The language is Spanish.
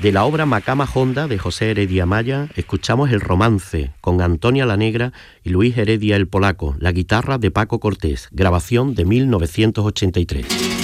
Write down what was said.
De la obra Macama Honda de José Heredia Maya escuchamos El Romance con Antonia la Negra y Luis Heredia el Polaco, la guitarra de Paco Cortés, grabación de 1983.